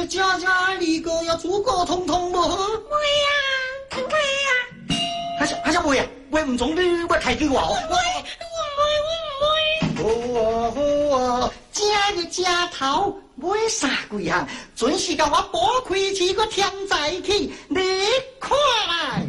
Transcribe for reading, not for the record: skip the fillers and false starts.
家家里个要诸葛通通么？ 喂呀， 还想喂啊？喂唔中你我开句话哦。哦，家的家头买啥贵呀？准是甲我拨开几个天在去，你看来。